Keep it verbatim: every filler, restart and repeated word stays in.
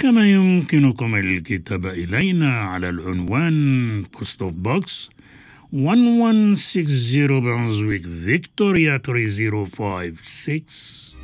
كما يمكنكم الكتابة إلينا على العنوان Post of Box one one six zero Brunswick, Victoria three zero five six.